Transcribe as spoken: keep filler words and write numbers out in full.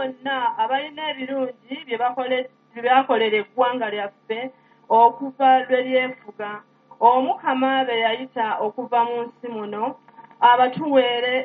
bonna abalina ebirungi bye bakolera eggwanga lyaffe okuva lwe lyefuga omukama be yayita okuva mu nsi muno abatuweere